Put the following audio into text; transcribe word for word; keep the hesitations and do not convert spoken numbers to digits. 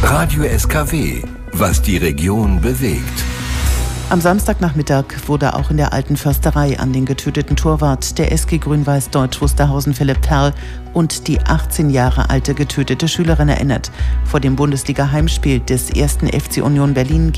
Radio S K W, was die Region bewegt. Am Samstagnachmittag wurde auch in der Alten Försterei an den getöteten Torwart der S G Grün-Weiß Deutsch Wusterhausen Philipp Perl und die achtzehn Jahre alte getötete Schülerin erinnert. Vor dem Bundesliga-Heimspiel des ersten F C Union Berlin